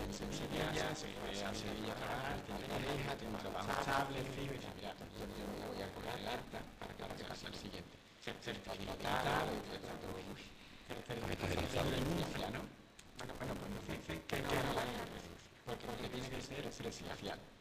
en Sevilla, se fue a Sevilla a trabajar, tiene pareja, tiene un trabajo estable, fijo, y dice, mira, yo me voy a coger el alta para que pase al siguiente. Certificado, certificación de denuncia, ¿no? Bueno, pues nos dice que no, porque lo que tiene que ser es presencial.